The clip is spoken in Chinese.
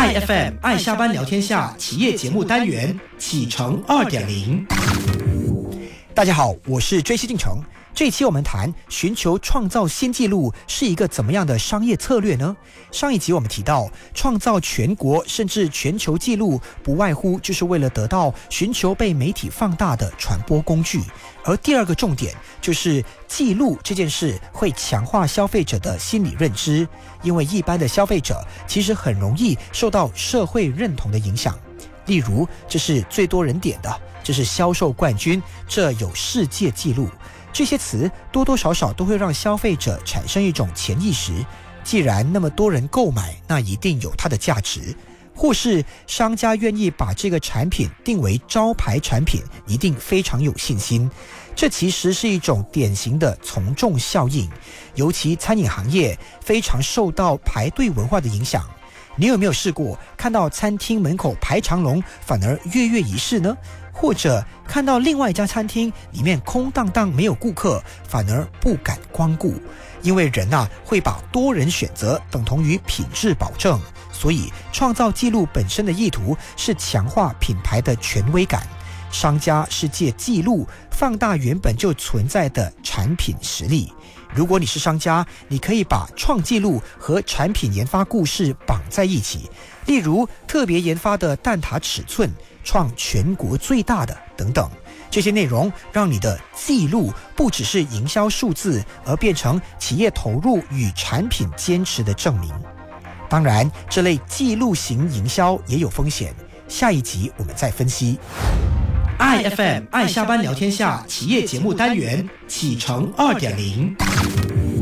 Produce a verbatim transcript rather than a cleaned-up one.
I F M 爱下班聊天下企业节目单元启程 二点零。 大家好，我是追西进城。这一期我们谈寻求创造新纪录是一个怎么样的商业策略呢？上一集我们提到，创造全国甚至全球纪录不外乎就是为了得到寻求被媒体放大的传播工具。而第二个重点就是纪录这件事会强化消费者的心理认知，因为一般的消费者其实很容易受到社会认同的影响。例如，这是最多人点的，这是销售冠军，这有世界纪录。这些词多多少少都会让消费者产生一种潜意识，既然那么多人购买，那一定有它的价值。或是商家愿意把这个产品定为招牌产品，一定非常有信心。这其实是一种典型的从众效应，尤其餐饮行业非常受到排队文化的影响。你有没有试过看到餐厅门口排长龙反而跃跃欲试呢？或者看到另外一家餐厅里面空荡荡没有顾客，反而不敢光顾？因为人啊会把多人选择等同于品质保证，所以创造纪录本身的意图是强化品牌的权威感。商家是借纪录放大原本就存在的产品实力。如果你是商家，你可以把创纪录和产品研发故事绑在一起，例如特别研发的蛋挞尺寸创全国最大的等等。这些内容让你的纪录不只是营销数字，而变成企业投入与产品坚持的证明。当然，这类纪录型营销也有风险，下一集我们再分析。 I F M 爱下班聊天下企业节目单元启程 二点零。